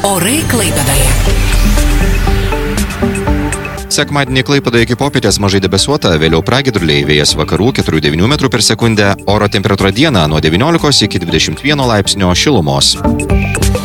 Orai Klaipėdoje. Sekmadienį Klaipėdoje iki popietės mažai debesuota, vėliau pragiedruliai, vėjas vakarų 4–9 m/s, oro temperatūra dieną nuo 19 iki 21 laipsnio šilumos.